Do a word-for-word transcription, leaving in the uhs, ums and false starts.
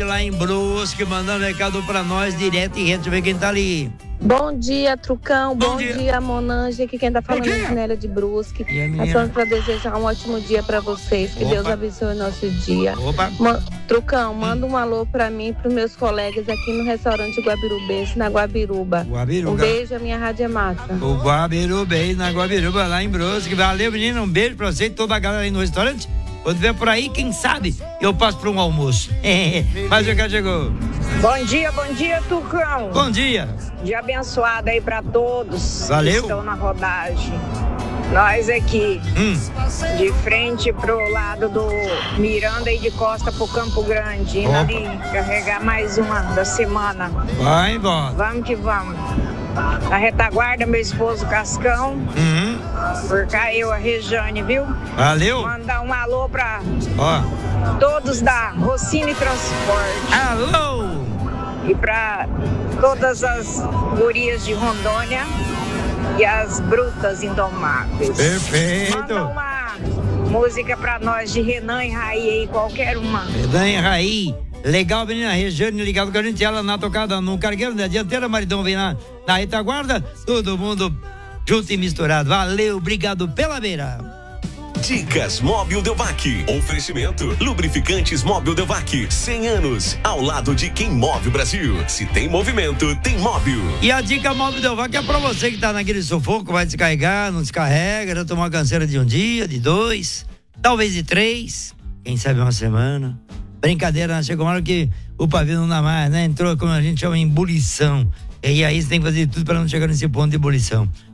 Monange lá em Brusque, mandando recado pra nós direto e reto. Deixa eu ver quem tá ali. Bom dia, Trucão. Bom, Bom dia. dia, Monange. Aqui quem tá falando é a Ginélia de Brusque. E a menina? Passando para desejar um ótimo dia para vocês. Que Opa. Deus abençoe o nosso dia. Opa. Ma- Trucão, manda um alô para mim e pros meus colegas aqui no restaurante Guabirubense, na Guabiruba. Guabiruba. Um beijo, a minha rádio é massa. O Guabiruba aí, na Guabiruba, lá em Brusque. Valeu, menina. Um beijo pra você e toda a galera aí no restaurante. Quando vier por aí, quem sabe eu passo pra um almoço. Mas o cara chegou. Bom dia, bom dia, Tucão. Bom dia. Dia abençoado aí pra todos Valeu. que estão na rodagem. Nós aqui, Hum. de frente pro lado do Miranda e de costa pro Campo Grande, indo Opa. ali carregar mais uma da semana. Vai embora. Vamos que vamos. Na retaguarda, meu esposo Cascão, Uhum. por cá eu, a Rejane, viu? Valeu. Mandar um alô pra Ó. todos da Rossini Transporte. Alô. E para todas as gurias de Rondônia e as brutas indomáveis. Perfeito. Manda uma música para nós de Renan e Raí aí, qualquer uma. Renan Raí. Legal, menina Regiane ligado com a gente, ela na tocada no cargueiro da dianteira, maridão vem na, na retaguarda, todo mundo junto e misturado. Valeu, obrigado pela beira. Dicas Móbil Delvac. Oferecimento Lubrificantes Móbil Delvac. cem anos ao lado de quem move o Brasil. Se tem movimento, tem móvel. E a dica móvel do Vac é pra você que tá naquele sufoco, vai descarregar, não descarrega, já tomou uma canseira de um dia, de dois, talvez de três, quem sabe uma semana. Brincadeira, né? Chegou uma hora que o pavio não dá mais, né? Entrou, como a gente chama, em ebulição. E aí você tem que fazer tudo pra não chegar nesse ponto de ebulição.